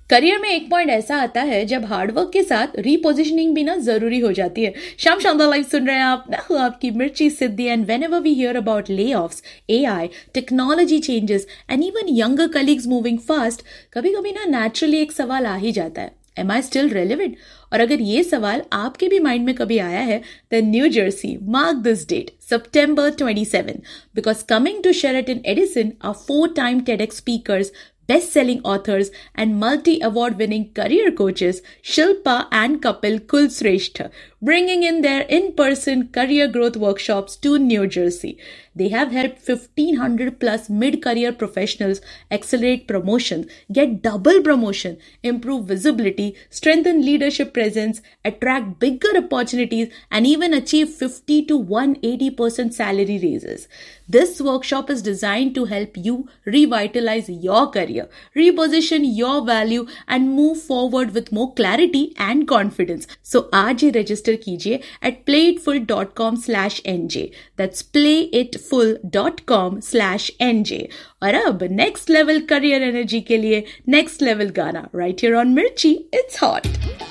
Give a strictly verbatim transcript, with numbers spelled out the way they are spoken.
Career में एक point ऐसा आता है जब हार्डवर्क के साथ रीपोजिशनिंग भी ना जरूरी हो जाती है। शाम शानदार लाइव सुन रहे हैं आप, मैं हूं आपकी मिर्ची सिद्धि and whenever we hear about layoffs, AI, technology changes and even younger colleagues moving fast, कभी कभी ना नेचुरली एक सवाल आ ही जाता है, एम आई स्टिल रेलिवेंट? और अगर ये सवाल आपके भी माइंड में कभी आया है, then New Jersey, mark this date, September twenty-seventh, because coming to Sheraton Edison are four-time TEDx speakers, best-selling authors and multi-award winning career coaches Shilpa and Kapil Kulshrestha, bringing in their in-person career growth workshops to New Jersey. They have helped fifteen hundred plus mid-career professionals accelerate promotion, get double promotion, improve visibility, strengthen leadership presence, attract bigger opportunities, and even achieve fifty to one hundred eighty percent salary raises. This workshop is designed to help you revitalize your career, reposition your value, and move forward with more clarity and confidence. So आज ही register कीजिए at playitfull dot com slash n j. That's playitfull dot com slash n j. और अब next level career energy के लिए next level गाना right here on Mirchi. It's hot.